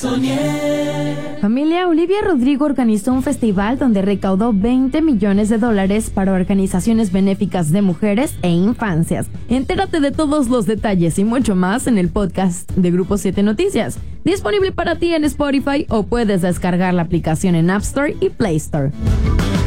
Familia, Olivia Rodrigo organizó un festival donde recaudó $20 millones para organizaciones benéficas de mujeres e infancias. Entérate de todos los detalles y mucho más en el podcast de Grupo 7 Noticias, disponible para ti en Spotify o puedes descargar la aplicación en App Store y Play Store.